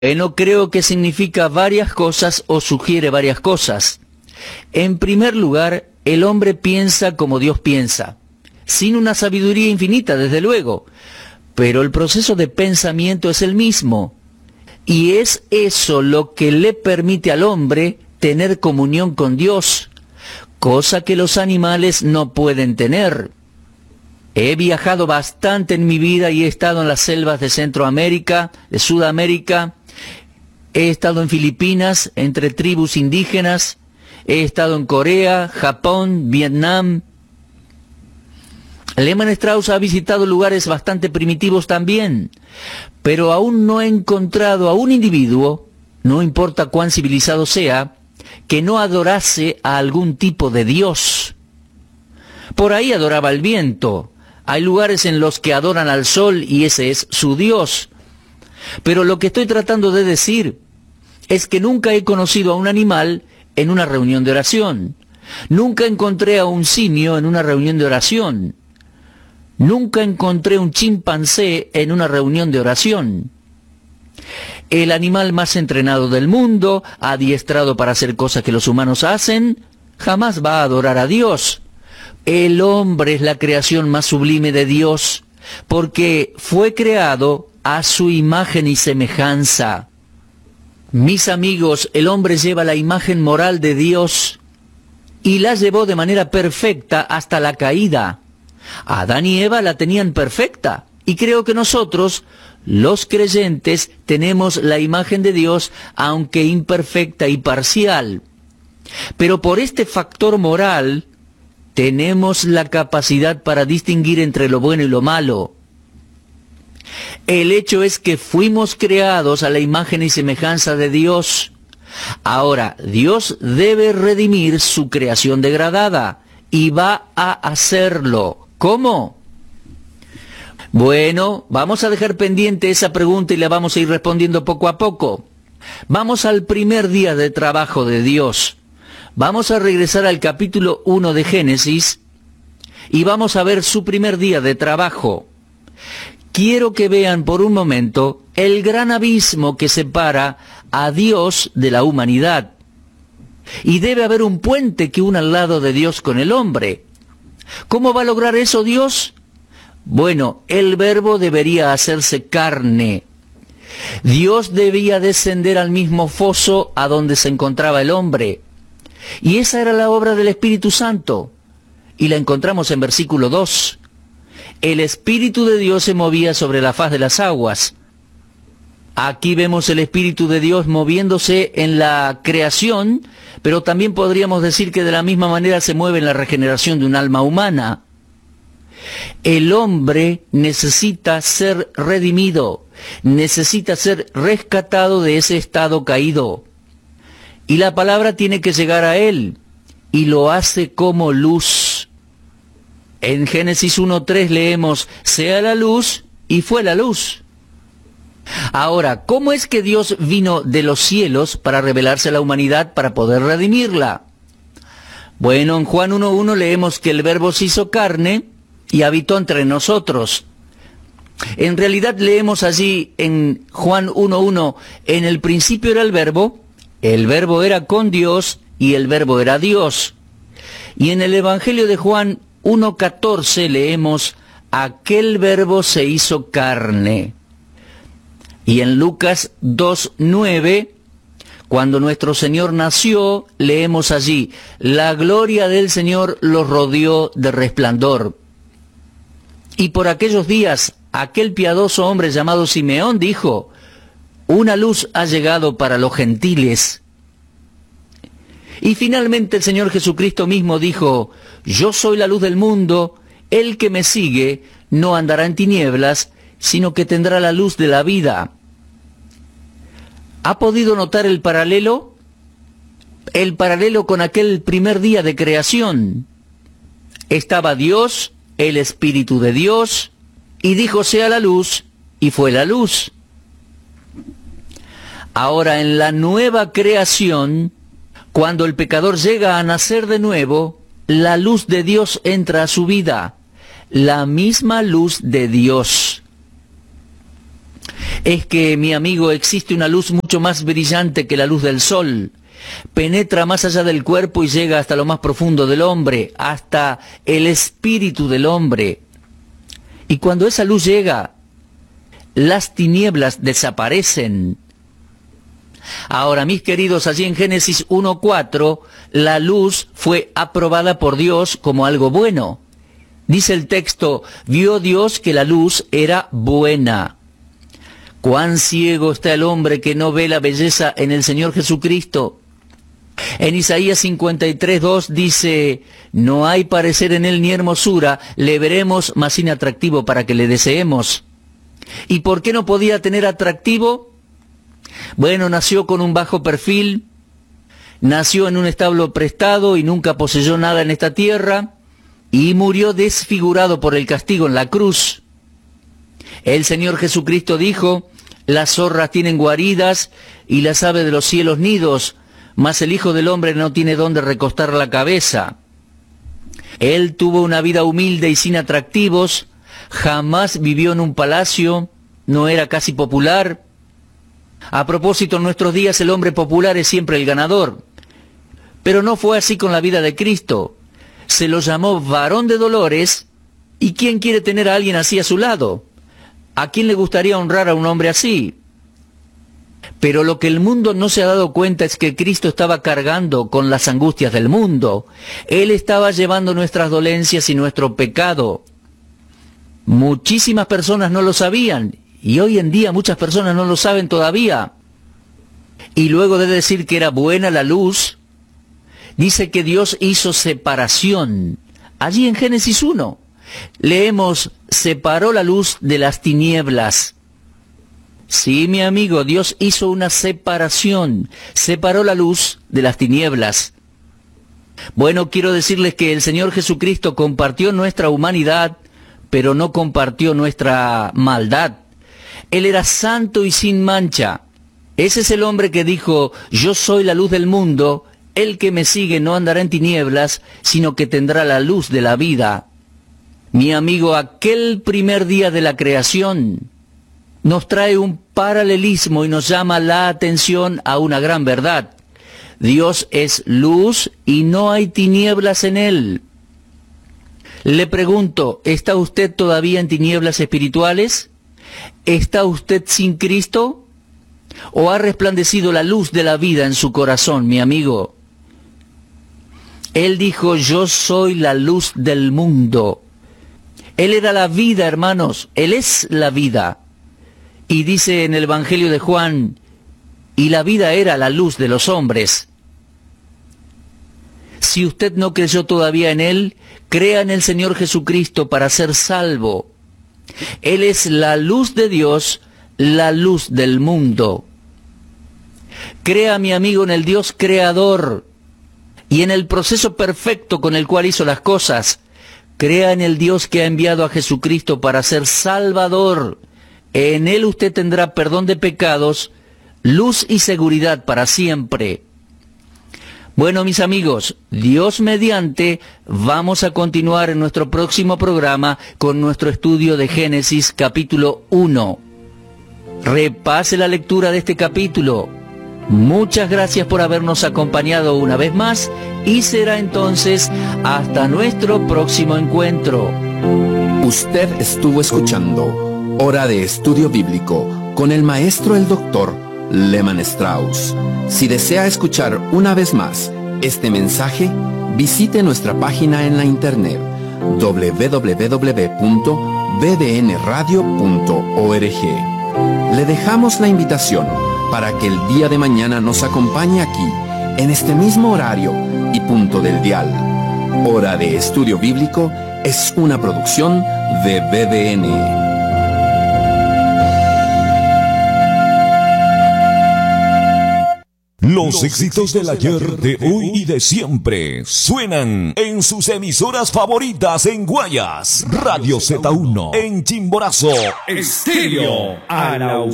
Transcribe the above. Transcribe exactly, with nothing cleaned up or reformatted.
Bueno, creo que significa varias cosas o sugiere varias cosas. En primer lugar, el hombre piensa como Dios piensa, sin una sabiduría infinita, desde luego, pero el proceso de pensamiento es el mismo, y es eso lo que le permite al hombre tener comunión con Dios, cosa que los animales no pueden tener. He viajado bastante en mi vida y he estado en las selvas de Centroamérica, de Sudamérica. He estado en Filipinas, entre tribus indígenas. He estado en Corea, Japón, Vietnam. Lehmann Strauss ha visitado lugares bastante primitivos también, pero aún no he encontrado a un individuo, no importa cuán civilizado sea, que no adorase a algún tipo de Dios. Por ahí adoraba el viento. Hay lugares en los que adoran al sol y ese es su Dios. Pero lo que estoy tratando de decir es que nunca he conocido a un animal en una reunión de oración. Nunca encontré a un simio en una reunión de oración. Nunca encontré un chimpancé en una reunión de oración. El animal más entrenado del mundo, adiestrado para hacer cosas que los humanos hacen, jamás va a adorar a Dios. El hombre es la creación más sublime de Dios, porque fue creado a su imagen y semejanza. Mis amigos, el hombre lleva la imagen moral de Dios y la llevó de manera perfecta hasta la caída. Adán y Eva la tenían perfecta, y creo que nosotros, los creyentes, tenemos la imagen de Dios, aunque imperfecta y parcial. Pero por este factor moral, tenemos la capacidad para distinguir entre lo bueno y lo malo. El hecho es que fuimos creados a la imagen y semejanza de Dios. Ahora, Dios debe redimir su creación degradada, y va a hacerlo. ¿Cómo? Bueno, vamos a dejar pendiente esa pregunta y la vamos a ir respondiendo poco a poco. Vamos al primer día de trabajo de Dios. Vamos a regresar al capítulo uno de Génesis y vamos a ver su primer día de trabajo. Quiero que vean por un momento el gran abismo que separa a Dios de la humanidad. Y debe haber un puente que una al lado de Dios con el hombre. ¿Cómo va a lograr eso Dios? Bueno, el verbo debería hacerse carne. Dios debía descender al mismo foso a donde se encontraba el hombre. Y esa era la obra del Espíritu Santo. Y la encontramos en versículo dos. El Espíritu de Dios se movía sobre la faz de las aguas. Aquí vemos el Espíritu de Dios moviéndose en la creación, pero también podríamos decir que de la misma manera se mueve en la regeneración de un alma humana. El hombre necesita ser redimido, necesita ser rescatado de ese estado caído. Y la palabra tiene que llegar a él, y lo hace como luz. En Génesis uno tres leemos, sea la luz, y fue la luz. Ahora, ¿cómo es que Dios vino de los cielos para revelarse a la humanidad para poder redimirla? Bueno, en Juan uno uno leemos que el Verbo se hizo carne y habitó entre nosotros. En realidad leemos allí en Juan uno uno, en el principio era el Verbo, el Verbo era con Dios y el Verbo era Dios. Y en el Evangelio de Juan uno catorce leemos, aquel Verbo se hizo carne. Y en Lucas dos nueve, cuando nuestro Señor nació, leemos allí, la gloria del Señor los rodeó de resplandor. Y por aquellos días, aquel piadoso hombre llamado Simeón dijo, una luz ha llegado para los gentiles. Y finalmente el Señor Jesucristo mismo dijo, yo soy la luz del mundo, el que me sigue no andará en tinieblas, sino que tendrá la luz de la vida. ¿Ha podido notar el paralelo? El paralelo con aquel primer día de creación. Estaba Dios, el Espíritu de Dios, y dijo sea la luz, y fue la luz. Ahora en la nueva creación, cuando el pecador llega a nacer de nuevo, la luz de Dios entra a su vida, la misma luz de Dios. es que, mi amigo, existe una luz mucho más brillante que la luz del sol. Penetra más allá del cuerpo y llega hasta lo más profundo del hombre, hasta el espíritu del hombre. Y cuando esa luz llega, las tinieblas desaparecen. Ahora, mis queridos, allí en Génesis uno cuatro, la luz fue aprobada por Dios como algo bueno. Dice el texto, vio Dios que la luz era buena. Cuán ciego está el hombre que no ve la belleza en el Señor Jesucristo. En Isaías cincuenta y tres dos dice, no hay parecer en él ni hermosura, le veremos más inatractivo para que le deseemos. ¿Y por qué no podía tener atractivo? Bueno, nació con un bajo perfil, nació en un establo prestado y nunca poseyó nada en esta tierra, y murió desfigurado por el castigo en la cruz. El Señor Jesucristo dijo, las zorras tienen guaridas y las aves de los cielos nidos, mas el Hijo del Hombre no tiene dónde recostar la cabeza. Él tuvo una vida humilde y sin atractivos, jamás vivió en un palacio, no era casi popular. A propósito, en nuestros días el hombre popular es siempre el ganador. Pero no fue así con la vida de Cristo. Se lo llamó varón de dolores, ¿y quién quiere tener a alguien así a su lado? ¿A quién le gustaría honrar a un hombre así? Pero lo que el mundo no se ha dado cuenta es que Cristo estaba cargando con las angustias del mundo. Él estaba llevando nuestras dolencias y nuestro pecado. Muchísimas personas no lo sabían, y hoy en día muchas personas no lo saben todavía. Y luego de decir que era buena la luz, dice que Dios hizo separación. Allí en Génesis uno, leemos, separó la luz de las tinieblas. Sí, mi amigo, Dios hizo una separación, separó la luz de las tinieblas. Bueno, quiero decirles que el Señor Jesucristo compartió nuestra humanidad, pero no compartió nuestra maldad. Él era santo y sin mancha. Ese es el hombre que dijo, yo soy la luz del mundo, el que me sigue no andará en tinieblas, sino que tendrá la luz de la vida. Mi amigo, aquel primer día de la creación nos trae un paralelismo y nos llama la atención a una gran verdad. Dios es luz y no hay tinieblas en él. Le pregunto, ¿está usted todavía en tinieblas espirituales? ¿Está usted sin Cristo? ¿O ha resplandecido la luz de la vida en su corazón, mi amigo? Él dijo, yo soy la luz del mundo. Él era la vida, hermanos, Él es la vida. Y dice en el Evangelio de Juan, y la vida era la luz de los hombres. Si usted no creyó todavía en Él, crea en el Señor Jesucristo para ser salvo. Él es la luz de Dios, la luz del mundo. Crea, mi amigo, en el Dios creador y en el proceso perfecto con el cual hizo las cosas. Crea en el Dios que ha enviado a Jesucristo para ser Salvador. En Él usted tendrá perdón de pecados, luz y seguridad para siempre. Bueno, mis amigos, Dios mediante, vamos a continuar en nuestro próximo programa con nuestro estudio de Génesis capítulo uno. Repase la lectura de este capítulo. Muchas gracias por habernos acompañado una vez más y será entonces hasta nuestro próximo encuentro. Usted estuvo escuchando Hora de Estudio Bíblico con el maestro el doctor Lehman Strauss. Si desea escuchar una vez más este mensaje, visite nuestra página en la internet doble u doble u doble u punto b d n radio punto org. Le dejamos la invitación para que el día de mañana nos acompañe aquí, en este mismo horario y punto del dial. Hora de Estudio Bíblico es una producción de B D N. Los éxitos del ayer, de hoy y de siempre suenan en sus emisoras favoritas en Guayas, Radio Z uno, en Chimborazo, Estéreo Arauz.